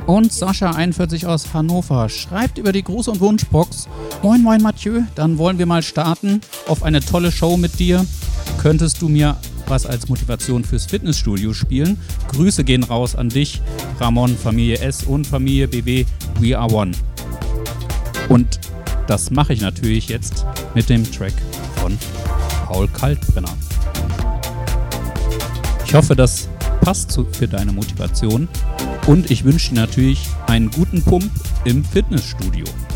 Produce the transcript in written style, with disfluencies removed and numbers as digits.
Und Sascha41 aus Hannover schreibt über die Gruß- und Wunschbox: Moin moin Mathieu, dann wollen wir mal starten auf eine tolle Show mit dir. Könntest du mir was als Motivation fürs Fitnessstudio spielen? Grüße gehen raus an dich, Ramon, Familie S und Familie BW, We Are One. Und das mache ich natürlich jetzt mit dem Track von Paul Kalkbrenner. Ich hoffe, das passt für deine Motivation und ich wünsche dir natürlich einen guten Pump im Fitnessstudio.